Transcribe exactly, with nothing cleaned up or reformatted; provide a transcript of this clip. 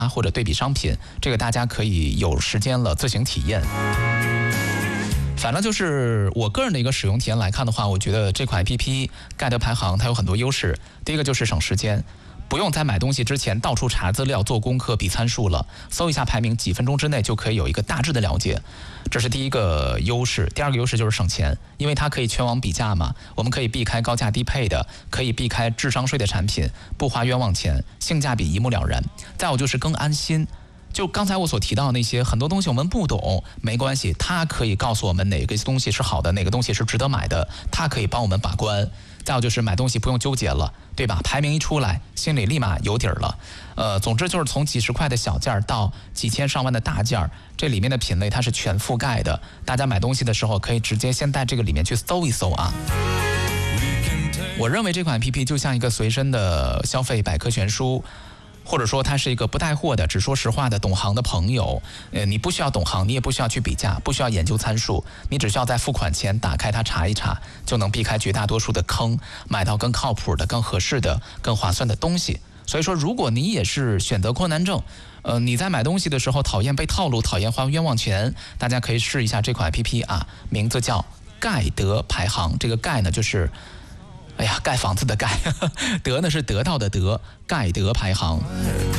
或者对比商品，这个大家可以有时间了自行体验。反正就是我个人的一个使用体验来看的话，我觉得这款 A P P 盖德排行它有很多优势。第一个就是省时间，不用在买东西之前到处查资料、做功课、比参数了，搜一下排名，几分钟之内就可以有一个大致的了解，这是第一个优势。第二个优势就是省钱，因为它可以全网比价嘛，我们可以避开高价低配的，可以避开智商税的产品，不花冤枉钱，性价比一目了然。再有就是更安心。就刚才我所提到的那些很多东西我们不懂没关系，它可以告诉我们哪个东西是好的，哪个东西是值得买的，它可以帮我们把关。再有就是买东西不用纠结了，对吧？排名一出来，心里立马有底儿了。呃，总之就是从几十块的小件到几千上万的大件，这里面的品类它是全覆盖的。大家买东西的时候可以直接先在这个里面去搜一搜啊。我认为这款 A P P 就像一个随身的消费百科全书。或者说他是一个不带货的只说实话的懂行的朋友，呃，你不需要懂行，你也不需要去比价，不需要研究参数，你只需要在付款前打开它查一查，就能避开绝大多数的坑，买到更靠谱的、更合适的、更划算的东西。所以说，如果你也是选择困难症，呃，你在买东西的时候讨厌被套路，讨厌花冤枉钱，大家可以试一下这款 A P P 啊，名字叫盖德排行。这个盖呢就是。哎呀，盖房子的盖，德呢是得到的德，盖德排行。